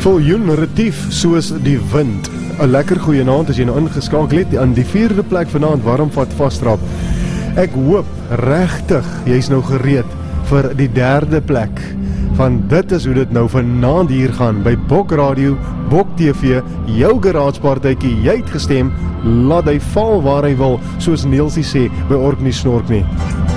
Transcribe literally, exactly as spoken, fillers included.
Voljoen retief soos die wind. 'n Lekker goeie naand as jy nou ingeskakel het aan die vierde plek vanaand warm vat vasdrap. Ek hoop regtig jy's nou gereed vir die derde plek. Want dit is hoe dit nou vanaand hier gaan by Bok Radio, Bok T V, jou garagepartytjie. Jy het gestem, laat hy val waar hy wil, soos Neelsie sê by Ork nie Snork nie.